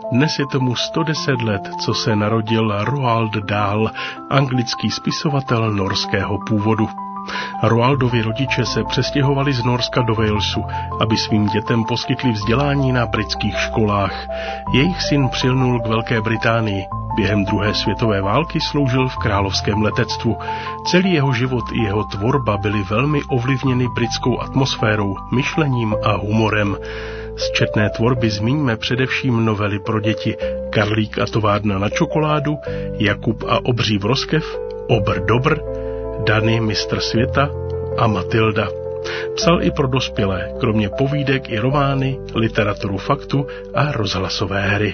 Dnes je tomu 110 let, co se narodil Roald Dahl, anglický spisovatel norského původu. Roaldovi rodiče se přestěhovali z Norska do Walesu, aby svým dětem poskytli vzdělání na britských školách. Jejich syn přilnul k Velké Británii. Během druhé světové války sloužil v královském letectvu. Celý jeho život i jeho tvorba byly velmi ovlivněny britskou atmosférou, myšlením a humorem. Z četné tvorby zmíníme především novely pro děti Karlík a továrna na čokoládu, Jakub a obří vroskev, Obr Dobr, Dany, mistr světa a Matilda. Psal i pro dospělé, kromě povídek i romány, literaturu faktu a rozhlasové hry.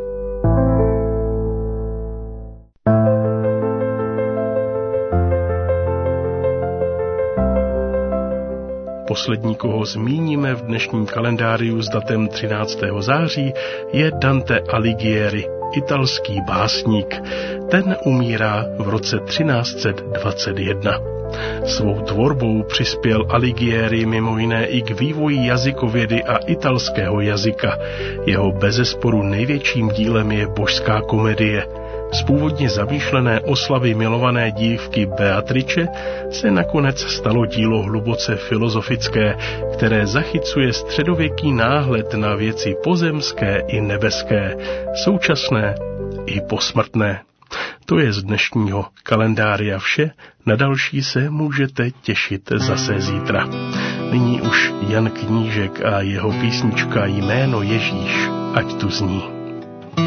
Poslední, koho zmíníme v dnešním kalendáriu s datem 13. září, je Dante Alighieri, italský básník. Ten umírá v roce 1321. Svou tvorbou přispěl Alighieri mimo jiné i k vývoji jazykovědy a italského jazyka. Jeho bezesporu největším dílem je Božská komedie. Z původně zamýšlené oslavy milované dívky Beatrice se nakonec stalo dílo hluboce filozofické, které zachycuje středověký náhled na věci pozemské i nebeské, současné i posmrtné. To je z dnešního kalendária vše, na další se můžete těšit zase zítra. Nyní už Jan Knížek a jeho písnička Jméno Ježíš, ať tu zní.